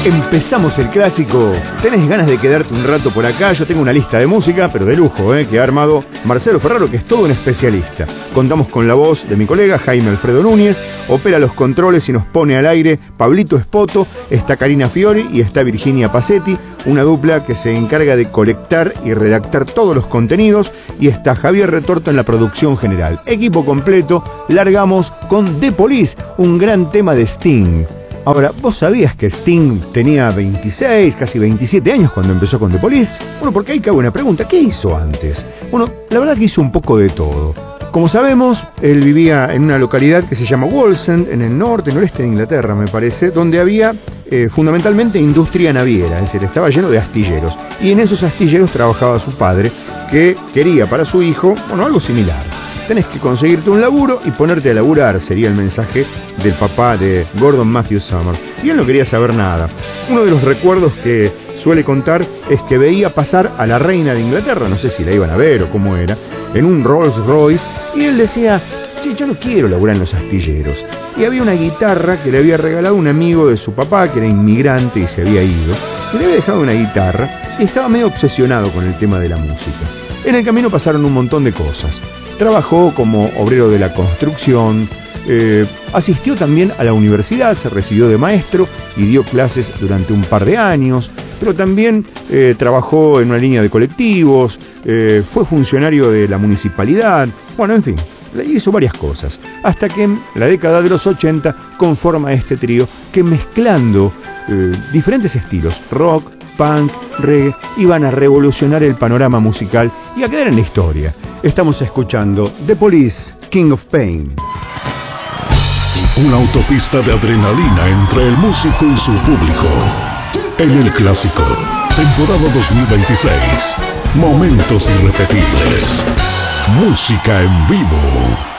Empezamos el clásico. ¿Tenés ganas de quedarte un rato por acá? Yo tengo una lista de música, pero de lujo, que ha armado Marcelo Ferraro, que es todo un especialista. Contamos con la voz de mi colega Jaime Alfredo Núñez, opera los controles y nos pone al aire Pablito Espoto, está Karina Fiori y está Virginia Pacetti, una dupla que se encarga de colectar y redactar todos los contenidos, y está Javier Retorto en la producción general. Equipo completo, largamos con The Police, un gran tema de Sting. Ahora, ¿vos sabías que Sting tenía 26, casi 27 años cuando empezó con The Police? Bueno, porque ahí cabe una pregunta, ¿qué hizo antes? Bueno, la verdad que hizo un poco de todo. Como sabemos, él vivía en una localidad que se llama Wallsend, en el noreste de Inglaterra, me parece, donde había fundamentalmente industria naviera, es decir, estaba lleno de astilleros. Y en esos astilleros trabajaba su padre, que quería para su hijo, bueno, algo similar. Tenés que conseguirte un laburo y ponerte a laburar, sería el mensaje del papá de Gordon Matthew Summer. Y él no quería saber nada. Uno de los recuerdos que suele contar es que veía pasar a la reina de Inglaterra, no sé si la iban a ver o cómo era, en un Rolls Royce, y él decía: che, yo no quiero laburar en los astilleros. Y había una guitarra que le había regalado un amigo de su papá, que era inmigrante y se había ido, que le había dejado una guitarra, y estaba medio obsesionado con el tema de la música. En el camino pasaron un montón de cosas. Trabajó como obrero de la construcción, asistió también a la universidad, se recibió de maestro y dio clases durante un par de años, pero también trabajó en una línea de colectivos, fue funcionario de la municipalidad, bueno, en fin, hizo varias cosas, hasta que en la década de los 80 conforma este trío que, mezclando diferentes estilos, rock, punk, reggae, iban a revolucionar el panorama musical y a quedar en la historia. Estamos escuchando The Police, King of Pain. Una autopista de adrenalina entre el músico y su público. En el clásico, temporada 2026. Momentos irrepetibles. Música en vivo.